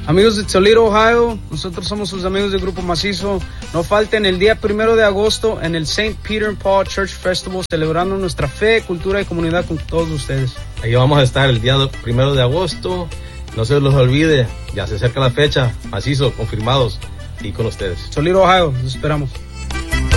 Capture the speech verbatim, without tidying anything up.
Amigos de Toledo, Ohio, nosotros somos sus amigos del Grupo Macizo. No falten el día primero de agosto en el Saint Peter and Paul Church Festival, celebrando nuestra fe, cultura y comunidad con todos ustedes. Ahí vamos a estar el día primero de agosto. No se los olvide, ya se acerca la fecha. Macizo, confirmados y con ustedes. Toledo, Ohio, los esperamos.